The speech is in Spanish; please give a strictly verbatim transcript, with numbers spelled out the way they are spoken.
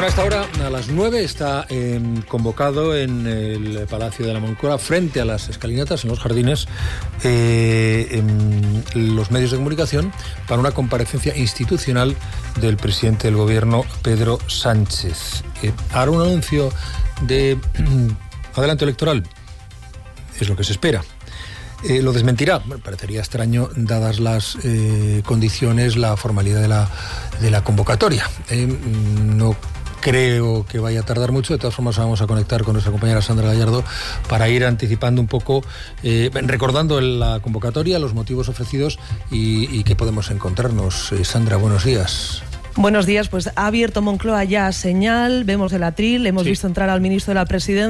Bueno, hasta ahora, a las nueve, está eh, convocado en el Palacio de la Moncloa, frente a las escalinatas, en los jardines, eh, en los medios de comunicación, para una comparecencia institucional del presidente del Gobierno, Pedro Sánchez. Eh, hará un anuncio de adelanto electoral, es lo que se espera. Eh, lo desmentirá. Bueno, parecería extraño, dadas las eh, condiciones, la formalidad de la, de la convocatoria. Eh, no creo que vaya a tardar mucho. De todas formas, vamos a conectar con nuestra compañera Sandra Gallardo para ir anticipando un poco, eh, recordando la convocatoria, los motivos ofrecidos y, y qué podemos encontrarnos. Eh, Sandra, buenos días. Buenos días, pues ha abierto Moncloa ya señal, vemos el atril, hemos sí. visto entrar al ministro de la Presidencia.